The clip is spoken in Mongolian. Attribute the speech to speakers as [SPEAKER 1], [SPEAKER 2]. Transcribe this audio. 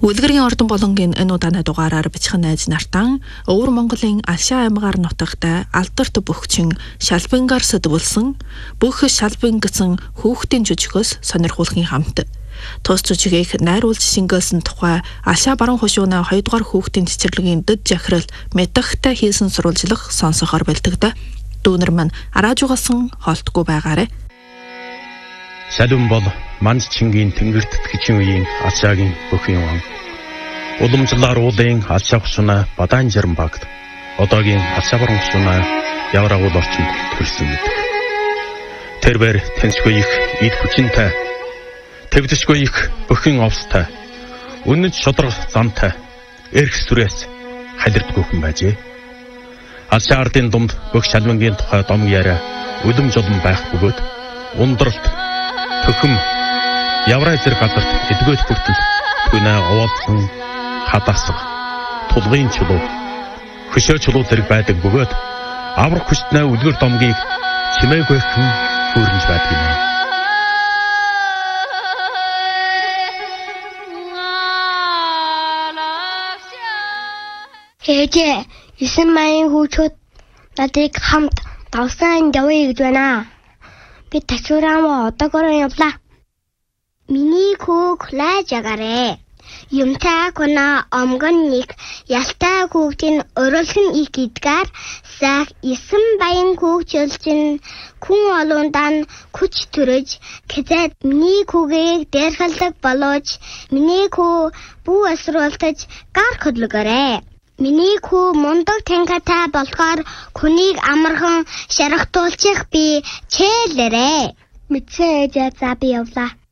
[SPEAKER 1] Үлгэрийн ордон болонгийн энэ удааны дугаараар бичхэн найз нартан Өвөр Монголын Алшаа аймгаар нутагтай алдарт бөхчин шалбингаар сэдвүүлсэн бүх шалбингсэн хүүхдийн жүжигөөс сонирхуулахын хамт тус жүжигийг найруулж шингээсэн тухай Алшаа баруун хошууна 2 дугаар хүүхдийн цэцэрлэгийн дэд жахирал мэдхтэй хийсэн сурвалжлах сонсохоор бэлтгэдэг. Дүүнер маань араажугасан холтгүй байгаарэ.
[SPEAKER 2] Шалбин бол Манд Чингийн тэнгэрт тэтгэжин үеийн Алшаагийн бүхий wan. Уламжлаар уулын Алшаа хошууна Бадаан Жаран багт одоогийн Алшаа баруун хошууна Явар агуул орчинд төрсэн гэдэг. Тэрбэр тэнцгүй их эд хүчинтэй Тэвдэшгүй их бүхэн овстой, үнэт шодрох замтай, эрх сүрээс халирдгүй хүн байжээ. Алшаа ардын дунд бүх шалмингийн тухай дом яриа үлэм жолон байх бөгөөд ундралт, төхөм, явраа зэрэг газарт эдгөөд хүртэл түүнээ овоолсон хадасах, тулгын чулуу, хөшөө чулуу зэрэг байдаг бөгөөд аврах хүчтнээ үлгэр домгийг чимээгүй хэн хүрнж байдаг юм.
[SPEAKER 3] Ээжээ, 9 мянган хүүчүүд надыг хамт давсан явъя гэж байна. Би тачуураа одоогоор явлаа. Миний хүүг лайж агарэ. Юмтай кона омгон нэг ялтай хүүхдийн өрөлгөн их идгаар сах 9 баян хүүгчилчин хүн олондан хүч төрөж гэзэд миний хүүгийг дээрхэлдэг болооч миний хүү бүү асруултаж гар хөдлөгөөрэй. Миний хүү мундаг тангатай болохоор хүнийг амархан шархтуулчих би чээлэрэ. Мэдсэн ээжээ за би явлаа.